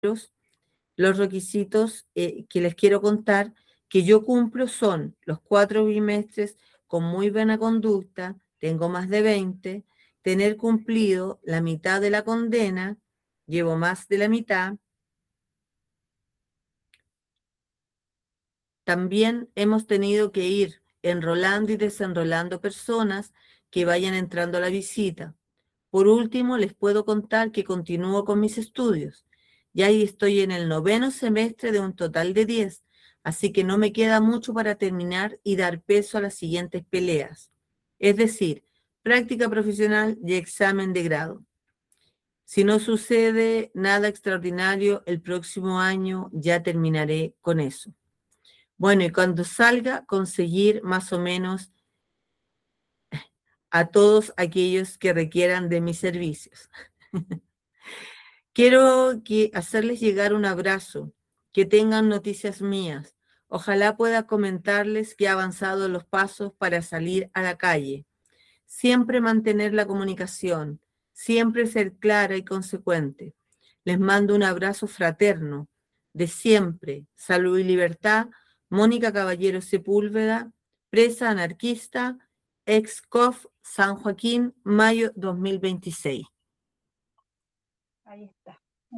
los requisitos que les quiero contar que yo cumplo son los 4 bimestres con muy buena conducta, tengo más de 20, tener cumplido la mitad de la condena, llevo más de la mitad. También hemos tenido que ir enrolando y desenrolando personas que vayan entrando a la visita. Por último, les puedo contar que continúo con mis estudios. Ya ahí estoy en el 9º semestre de un total de 10, así que no me queda mucho para terminar y dar peso a las siguientes peleas. Es decir, práctica profesional y examen de grado. Si no sucede nada extraordinario, el próximo año ya terminaré con eso. Bueno, y cuando salga, conseguir más o menos a todos aquellos que requieran de mis servicios. Quiero hacerles llegar un abrazo, que tengan noticias mías. Ojalá pueda comentarles que he avanzado los pasos para salir a la calle. Siempre mantener la comunicación, siempre ser clara y consecuente. Les mando un abrazo fraterno, de siempre, salud y libertad. Mónica Caballero Sepúlveda, presa anarquista, ex COF San Joaquín, mayo 2026. Ahí está.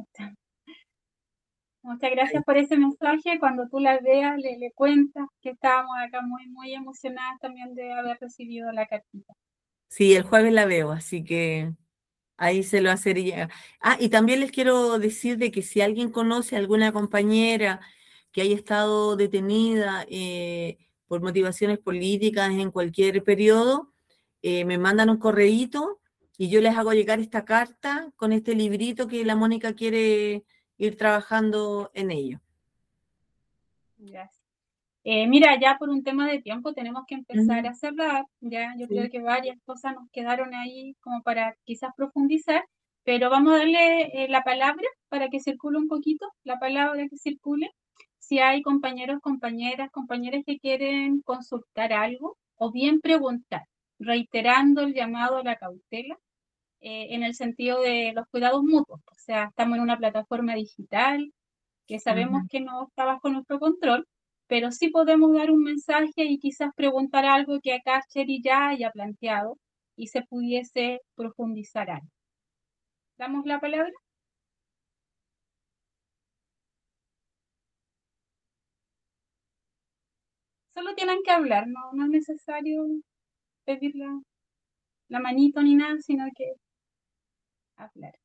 Muchas gracias por ese mensaje. Cuando tú la veas, le cuentas que estábamos acá muy, muy emocionadas también de haber recibido la cartita. Sí, el jueves la veo, así que ahí se lo hacería. Ah, y también les quiero decir de que si alguien conoce a alguna compañera que haya estado detenida por motivaciones políticas en cualquier periodo, me mandan un correíto y yo les hago llegar esta carta con este librito que la Mónica quiere ir trabajando en ello. Gracias. Mira, ya por un tema de tiempo tenemos que empezar a cerrar. Ya, yo creo que varias cosas nos quedaron ahí como para quizás profundizar, pero vamos a darle la palabra para que circule un poquito, la palabra que circule. Si hay compañeros, compañeras que quieren consultar algo o bien preguntar, reiterando el llamado a la cautela en el sentido de los cuidados mutuos. O sea, estamos en una plataforma digital que sabemos que no está bajo nuestro control, pero sí podemos dar un mensaje y quizás preguntar algo que acá Cheri ya haya planteado y se pudiese profundizar algo. ¿Damos la palabra? Solo tienen que hablar, no es necesario pedir la manito ni nada, sino que hablar.